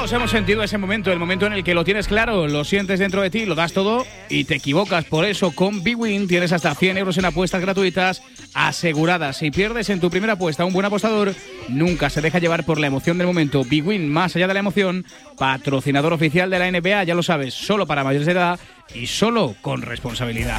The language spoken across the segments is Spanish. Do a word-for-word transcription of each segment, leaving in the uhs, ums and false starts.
Todos hemos sentido ese momento, el momento en el que lo tienes claro, lo sientes dentro de ti, lo das todo y te equivocas. Por eso con bwin tienes hasta cien euros en apuestas gratuitas aseguradas. Si pierdes en tu primera apuesta, un buen apostador nunca se deja llevar por la emoción del momento. bwin, más allá de la emoción, patrocinador oficial de la N B A, ya lo sabes, solo para mayores de edad y solo con responsabilidad.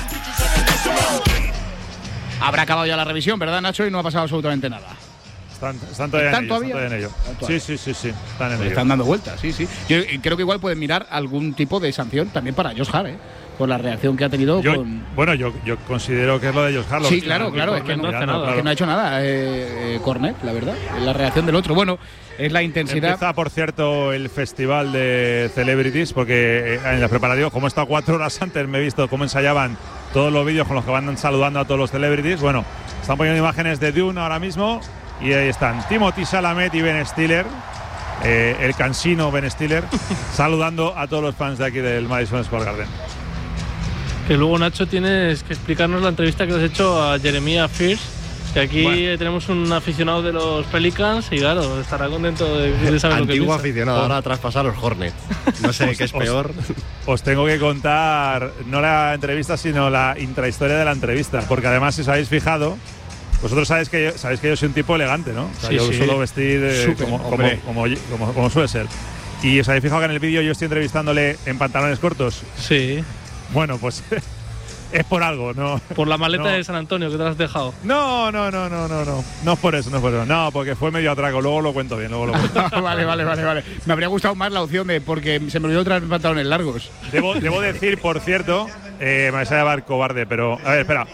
Habrá acabado ya la revisión, ¿verdad, Nacho? Y no ha pasado absolutamente nada. Están, están, todavía, ¿Están en todavía? ello, están todavía en ello. ¿Están Sí, sí, sí, sí. Están en pues ello. están dando vueltas, sí, sí. Yo creo que igual pueden mirar algún tipo de sanción también para Josh Hart, ¿eh? Por la reacción que ha tenido yo, con… Bueno, yo, yo considero que es lo de Josh Hart. Sí, claro, claro, es que no, mirando, no, claro. es que no ha hecho nada eh, eh, Cornet, la verdad. La reacción del otro. Bueno, es la intensidad… Empieza, por cierto, el festival de Celebrities, porque en los preparativos, como he estado cuatro horas antes, me he visto cómo ensayaban todos los vídeos con los que van saludando a todos los Celebrities. Bueno, están poniendo imágenes de Dune ahora mismo. Y ahí están Timothy Chalamet y Ben Stiller, eh, el cansino Ben Stiller, saludando a todos los fans de aquí del Madison Square Garden. Que luego, Nacho, tienes que explicarnos la entrevista que has hecho a Jeremiah Fierce, que aquí bueno. tenemos un aficionado de los Pelicans y claro, estará contento de, de saber lo que piensa. Antiguo aficionado, ahora traspasa a los Hornets. No sé os, qué es os, peor. Os tengo que contar no la entrevista, sino la intrahistoria de la entrevista, porque además, si os habéis fijado, vosotros sabéis que yo, sabéis que yo soy un tipo elegante, ¿no? O sea, sí, yo sí. suelo vestir eh, Súper, como, como, como, como, como suele ser. Y os habéis fijado que en el vídeo yo estoy entrevistándole en pantalones cortos. Sí. Bueno, pues es por algo, ¿no? Por la maleta no. de San Antonio que te has dejado. No, no, no, no, no, no. No es por eso, no es por eso. No, porque fue medio atraco. Luego lo cuento bien, luego lo cuento. Vale, vale, vale, vale. Me habría gustado más la opción de porque se me olvidó traer pantalones largos. Debo, debo decir, por cierto, eh, me vais a llamar cobarde, pero a ver, espera.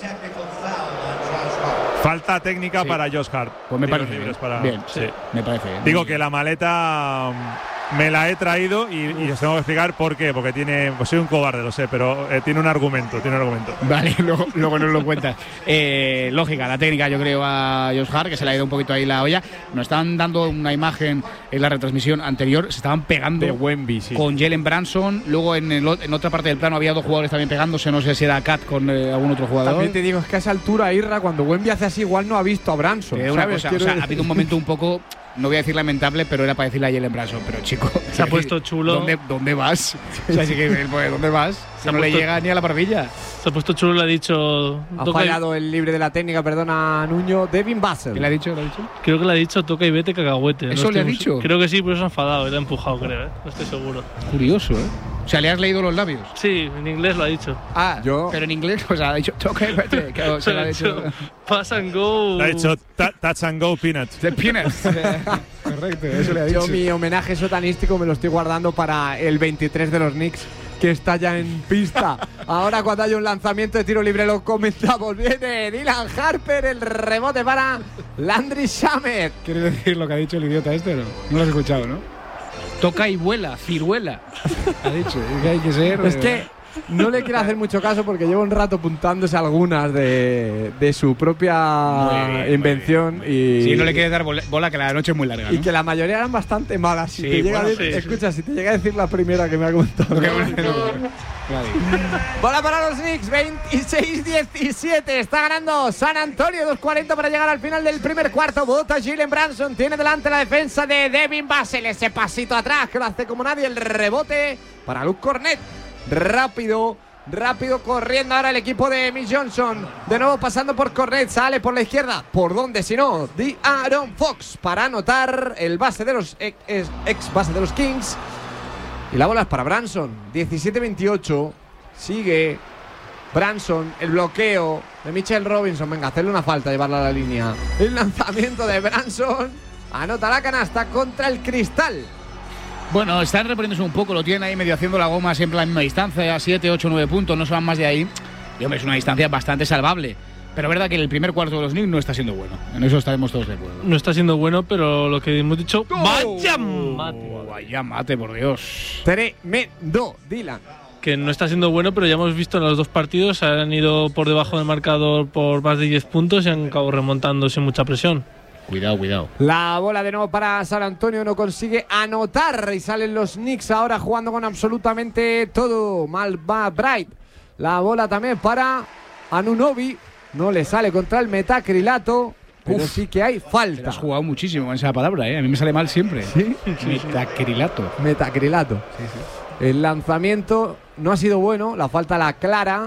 Falta técnica sí. para Josh Hart. Pues me parece bien. Para, bien sí. Me parece bien. Digo que la maleta um, me la he traído y, y os tengo que explicar por qué. Porque tiene, pues soy un cobarde, lo sé, pero eh, tiene un argumento, tiene un argumento. Vale, luego, luego nos lo cuentas. Eh, lógica, la técnica, yo creo, a Josh Hart, que se le ha ido un poquito ahí la olla. Nos estaban dando una imagen en la retransmisión anterior, se estaban pegando de Wemby, sí. con Jalen Branson. Luego en, el, en otra parte del plano había dos jugadores también pegándose, no sé si era Cat con eh, algún otro jugador. También te digo, es que a esa altura, Irra, cuando Wemby hace así, igual no ha visto a Branson. Eh, una cosa, o sea, ha habido un momento un poco, no voy a decir lamentable, pero era para decirle a Jalen Branson, pero chico, se ha puesto chulo. ¿Dónde, dónde vas? O sea, sí que, ¿dónde vas? Se no le llega ni a la barbilla. Se ha puesto chulo, le ha dicho… Ha fallado el libre de la técnica, perdona, Nuño, Devin Vassell. ¿Qué le ha dicho? ¿Le ha dicho? Creo que le ha dicho toca y vete cacahuete. ¿Eso no le ha dicho? Creo que sí, pero se ha enfadado, le ha empujado, creo, ¿eh? No estoy seguro. Curioso, ¿eh? O sea, ¿le has leído los labios? Sí, en inglés lo ha dicho. Ah, yo. Pero en inglés, o sea, ha dicho toca y vete. Que, se lo ha dicho. Pass and go. Le ha dicho touch and go peanuts. The peanuts. Correcto, eso le ha dicho. Yo mi homenaje sotanístico me lo estoy guardando para el veintitrés de los Knicks, que está ya en pista. Ahora cuando hay un lanzamiento de tiro libre lo comentamos. Viene Dylan Harper, el rebote para Landry Shamet. ¿Quieres decir lo que ha dicho el idiota este o no? No lo has escuchado, ¿no? Toca y vuela, ciruela. Ha dicho, es que hay que ser… Es que no le quiero hacer mucho caso porque llevo un rato apuntándose algunas de, de su propia bien, invención. Y sí, no le quieres dar bola, que la noche es muy larga, ¿no? Y que la mayoría eran bastante malas. Si sí, te llega bueno, a decir, sí, escucha, sí. si te llega a decir la primera que me ha contado. Bola para los Knicks, veintiséis diecisiete. Está ganando San Antonio, dos cuarenta para llegar al final del primer cuarto. Vota Jalen Branson, tiene delante la defensa de Devin Vassell. Ese pasito atrás que lo hace como nadie. El rebote para Luke Cornet. Rápido, rápido corriendo ahora el equipo de Mick Johnson. De nuevo pasando por Cornet, sale por la izquierda. ¿Por dónde si no? De Aaron Fox para anotar el base de los ex, ex base de los Kings. Y la bola es para Branson. diecisiete veintiocho. Sigue Branson. El bloqueo de Mitchell Robinson. Venga, hacerle una falta, llevarla a la línea. El lanzamiento de Branson. Anota la canasta contra el cristal. Bueno, están reponiéndose un poco. Lo tienen ahí medio haciendo la goma siempre a la misma distancia. siete, ocho, nueve puntos. No se van más de ahí. Y hombre, es una distancia bastante salvable. Pero es verdad que el primer cuarto de los Knicks no está siendo bueno. En eso estaremos todos de acuerdo. No está siendo bueno, pero lo que hemos dicho… ¡Oh! ¡Vaya mate! ¡Vaya mate, por Dios! Tremendo, Dylan. Que no está siendo bueno, pero ya hemos visto en los dos partidos han ido por debajo del marcador por más de diez puntos y han acabado remontando sin mucha presión. Cuidado, cuidado. La bola de nuevo para San Antonio, no consigue anotar y salen los Knicks ahora jugando con absolutamente todo. Malva Bright. La bola también para Anunoby. No le sale contra el metacrilato. pero Uf, sí que hay Te falta. has jugado muchísimo con esa palabra, ¿eh? A mí me sale mal siempre. ¿Sí? Metacrilato. Metacrilato. Sí, sí. El lanzamiento no ha sido bueno, la falta la clara.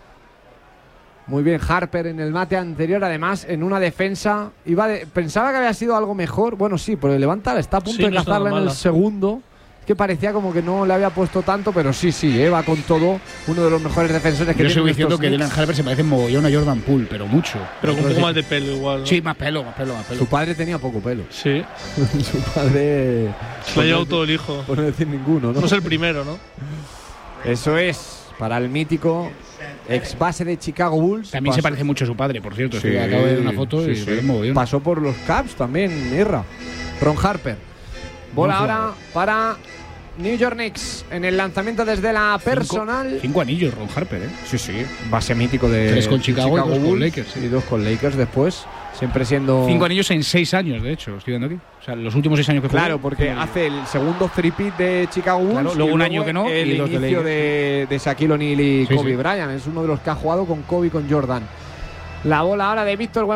Muy bien Harper en el mate anterior, además en una defensa. Iba de, pensaba que había sido algo mejor. Bueno, sí, pero levanta, está a punto Sí, de no estaba cazarla en el mala. segundo. Es que parecía como que no le había puesto tanto, pero sí, sí, eh, va con todo. Uno de los mejores defensores que Yo tienen sigo diciendo estos que Dylan Knicks. Harper se parece mogollón a Jordan Poole, pero mucho. Pero con un Pues poco sí. más de pelo igual, ¿no? Sí, más pelo, más pelo, más pelo. Su padre tenía poco pelo. Sí. Su padre. Se lo ha llevado todo el hijo. Por no decir ninguno, ¿no? No es el primero, ¿no? Eso es, para el mítico ex base de Chicago Bulls. También se Pasó- parece mucho a su padre, por cierto. Sí, Sí, acabo de ver una foto sí, y sí. se ve mogollón. Pasó por los Cavs también, Irra. Ron Harper. Bola Buen ahora para New York Knicks en el lanzamiento desde la personal. Cinco, cinco anillos, Ron Harper, ¿eh? Sí, sí, base mítico de Tres con de Chicago y dos con Bulls Lakers, sí. y dos con Lakers después, siempre siendo Cinco anillos en seis años, de hecho, estoy viendo aquí. O sea, los últimos seis años que jugó. Claro, porque cinco hace el segundo three-peat de Chicago Bulls. Claro, luego y un año que no, El y dos de inicio Lakers. de, de Shaquille O'Neal y Sí, Kobe sí. Bryant. Es uno de los que ha jugado con Kobe y con Jordan. La bola ahora de Víctor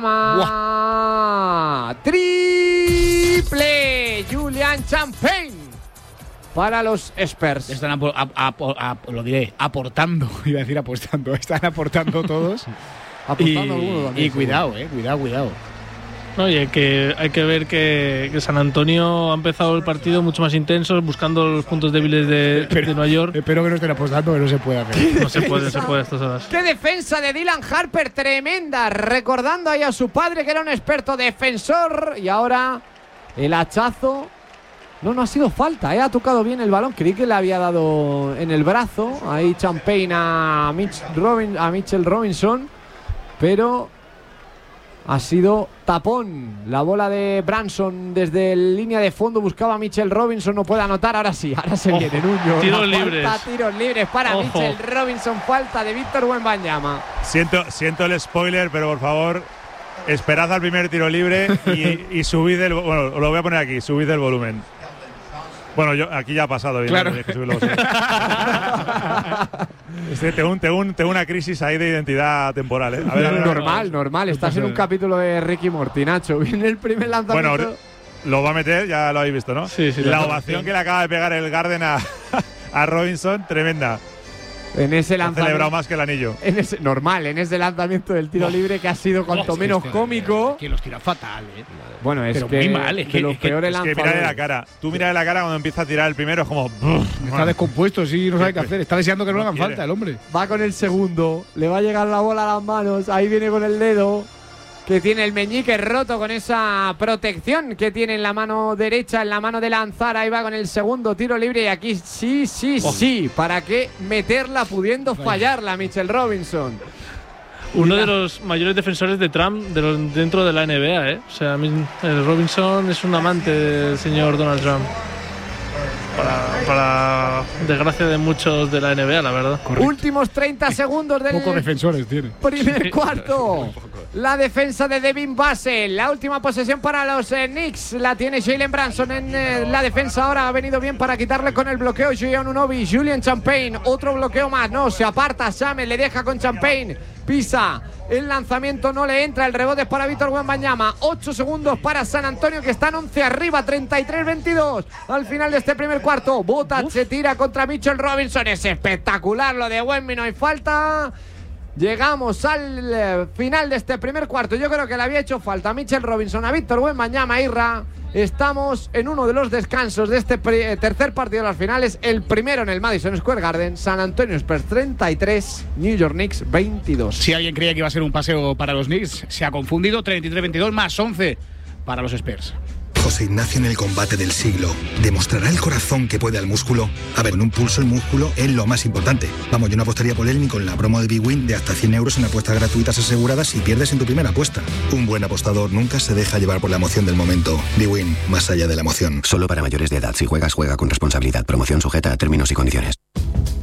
Wembanyama. Triple. Julian Champagne para los Spurs. Están apo- ap- ap- ap- lo diré, aportando, iba a decir apostando, están aportando todos. Apostando y, alguno también, y cuidado, eh, cuidado, cuidado. No, y hay que, hay que ver que, que San Antonio ha empezado el partido mucho más intenso, buscando los puntos débiles de, de Nueva York. Espero que no estén apostando, que no se puede hacer. No se puede, no se puede a estas horas. ¡Qué defensa de Dylan Harper tremenda! Recordando ahí a su padre que era un experto defensor. Y ahora el hachazo. No, no ha sido falta, ¿eh? Ha tocado bien el balón. Creí que le había dado en el brazo. Ahí Champagne a, Mitch Robin, a Mitchell Robinson. Pero ha sido tapón. La bola de Branson desde el línea de fondo buscaba a Mitchell Robinson. No puede anotar. Ahora sí, ahora se Ojo, viene Nuño. tiros La falta, libres. tiros libres para Ojo. Mitchell Robinson. Falta de Víctor Wembanyama. Siento, siento el spoiler, pero por favor, esperad al primer tiro libre y, y subid el. Bueno, os lo voy a poner aquí, subid el volumen. Bueno, yo aquí ya ha pasado. Claro. Tenéis que subirlo vosotros. Este, tengo, un- tengo un- tengo una crisis ahí de identidad temporal. ¿eh? A ver, a ver, a ver. Normal, normal. Estás en un capítulo de Ricky Morty, Nacho. Viene el primer lanzamiento. Bueno, lo va a meter, ya lo habéis visto, ¿no? Sí, sí, La la ovación que le acaba de pegar el Garden a, a Robinson, tremenda. en ese Ha celebrado lanzamiento. más que el anillo. En ese, normal, en ese lanzamiento del tiro libre que ha sido cuanto menos cómico. Que los tira fatal, eh. Bueno, es Pero que muy mal, es de que- los es que- peores Es que mírale la lanzadores. cara. Tú mírale la cara cuando empieza a tirar el primero, es como. Está descompuesto, sí, no sabe qué hacer. Está deseando que no, No hagan quiere. falta el hombre. Va con el segundo, le va a llegar la bola a las manos. Ahí viene con el dedo. Que tiene el meñique roto con esa protección que tiene en la mano derecha, en la mano de lanzar. Ahí va con el segundo tiro libre. Y aquí sí, sí, Oh. sí. ¿Para qué meterla pudiendo fallarla, Mitchell Robinson? Uno de los mayores defensores de Trump de los- dentro de la N B A, ¿eh? O sea, a mí, el Robinson es un amante del señor Donald Trump. Para, para desgracia de muchos de la N B A, la verdad. Últimos treinta segundos del Pocos defensores tiene. primer cuarto. La defensa de Devin Vassell. La última posesión para los eh, Knicks. La tiene Jalen Branson en eh, la defensa. Ahora ha venido bien para quitarle con el bloqueo Julian Unobi. Julian Champagne. Otro bloqueo más. No, se aparta. Same le deja con Champagne. Pisa. El lanzamiento no le entra. El rebote es para Víctor Wembanyama. ocho segundos para San Antonio, que están once arriba. treinta y tres veintidós. Al final de este primer cuarto. Bota se tira contra Mitchell Robinson. Es espectacular lo de Wemby. No hay falta. Llegamos al eh, final de este primer cuarto. Yo creo que le había hecho falta a Mitchell Robinson, a Víctor Wembanyama, Irra. Estamos en uno de los descansos de este pri- eh, tercer partido de las finales. El primero en el Madison Square Garden. San Antonio Spurs treinta y tres, New York Knicks veintidós. Si alguien creía que iba a ser un paseo para los Knicks, se ha confundido. treinta y tres veintidós más once para los Spurs. José Ignacio en el combate del siglo. ¿Demostrará el corazón que puede al músculo? A ver, con un pulso el músculo es lo más importante. Vamos, yo no apostaría por él ni con la promo de Big Win de hasta cien euros en apuestas gratuitas aseguradas si pierdes en tu primera apuesta. Un buen apostador nunca se deja llevar por la emoción del momento. Big Win, más allá de la emoción. Solo para mayores de edad. Si juegas, juega con responsabilidad. Promoción sujeta a términos y condiciones.